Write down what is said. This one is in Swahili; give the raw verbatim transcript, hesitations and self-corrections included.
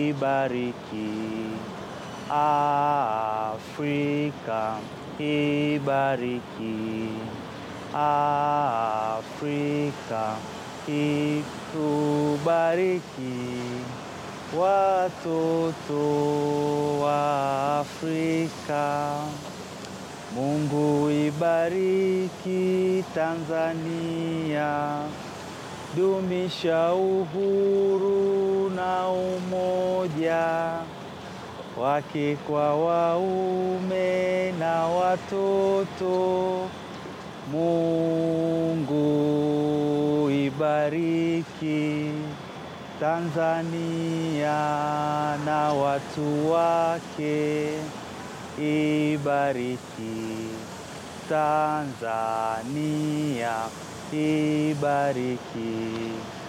ibariki Afrika, ibariki Afrika, itubariki watoto wa Afrika. Mungu ibariki Tanzania, dumisha uhuru na umoja wake kwa waume na watoto. Mungu ibariki Tanzania na watu wake, ibariki Tanzania, ibariki